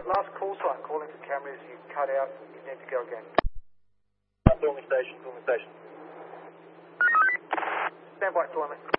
last call sign, calling for cameras, you cut out, you need to go again. Filming station. Stand by, Stormy.